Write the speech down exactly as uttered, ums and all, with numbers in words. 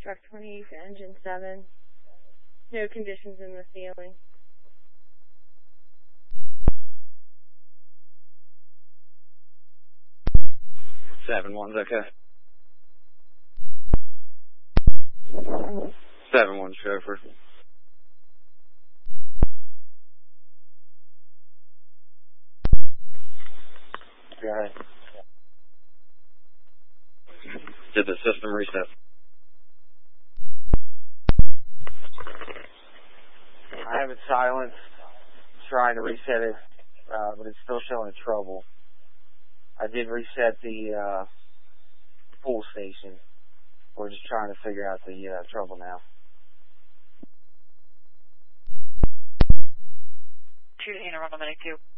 Truck twenty for engine seven. No conditions in the ceiling. Seven one's okay. Seven one chauffeur. Go ahead. Did the system reset? I have it silenced, trying to reset it, uh, but it's still showing trouble. I did reset the uh, full station. We're just trying to figure out the uh, trouble now. Two to Anne Arundel, minute two.